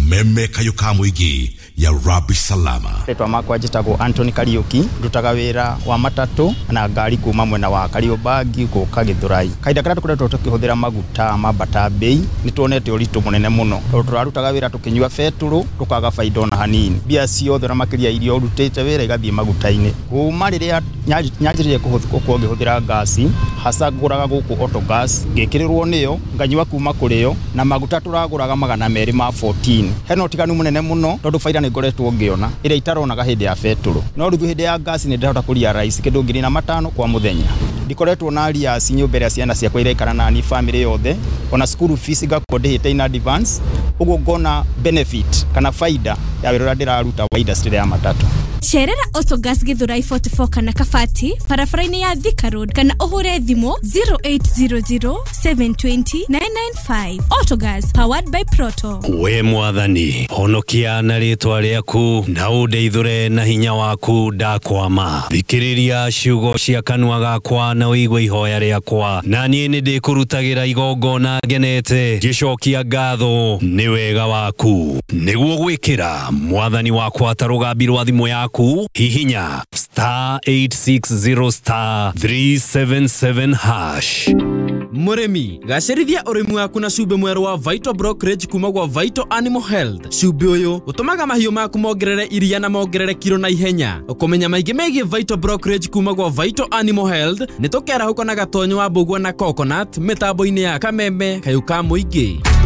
Kameme Kayuka Muigi ya Rabi Salama. Petwa makwa jitago Anthony Kariuki, ndutaga wira wa matatu na ngari kuma mwena wa Kariobagi guka Githurai. Kaida kara tukoretwo tukihũthĩra maguta mambata bei nituonete ũritũ mũnene mũno. Turarutaga wira tukinyua betũrũ tukaga faida ona hanini. Bia ciothe na makiria irio urutĩte wira igathiĩ maguta-inĩ. Kuma rĩrĩa nyajĩrĩe kũhũthĩra gasi hasa ngũraga gũkũ auto gas ngĩkĩrĩrwo nĩyo nganyua kuma kũrĩyo na maguta turagũraga 214. Heno tiganu mũnene mũno tondũ faida nĩ ngoretwo ngĩona ĩrĩa itaronaga hĩndĩ ya betũrũ. No rĩu hĩndĩ ya gas nĩ ndĩrahota kũria rice kĩndũ 500 kwa mũthenya. Ndikoretwo na rias nyũmba ĩrĩa ciana ciakwa iraikara na ni family yothe ona school fees ngakorwo ndĩhĩte in advance. Ũguo ngona benefit kana faida ya wĩra ndĩraruta wa industry ya matatu. Cerera Autogas Githurai 44 kana Kabati barabara-inĩ ya Thika Road kana ũhure thimũ 0800 720 995. Autogas powered by Proto. We mwathani honokia na rĩtwa rĩaku na ũndeithũre na hinya waku ndakwama. Thikĩrĩria ciugo cia kanua gakwa na ũigue ihoya rĩakwa na niĩ nĩ ndĩkũrutagĩra igongona ngenete ngĩcokia ngatho nĩ wega waku nĩguo gwĩkĩra mwathani wakwa ta rũgambi rwa thimũ yaku hihinya *860 *377 hash. Muremi gacerithia urimi waku na cube mweru wa Vital Brokerage kuma gwa Vital Animal Health. Cube uyu utumaga mahiũ maku mongerere iria na mongerere kilo na ihenya. Ukumenya maingĩ megie Vital Brokerage kuma gwa Vital Animal Health ni tukera huko na gatonyo wa mbugua na coconut mitambo-inĩ ya Kameme Kayuka Muigi.